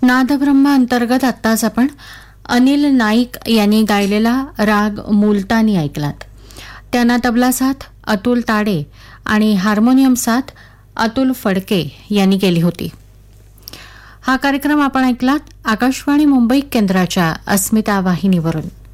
नादब्रह्म अंतर्गत आत्ताच आपण अनिल नाईक यांनी गायलेला राग मुलतानी ऐकलात. त्यांना तबला साथ अतुल ताडे आणि हार्मोनियम साथ अतुल फडके यांनी केली होती. हा कार्यक्रम आपण ऐकलात आकाशवाणी मुंबई केंद्राच्या अस्मिता वाहिनीवरून.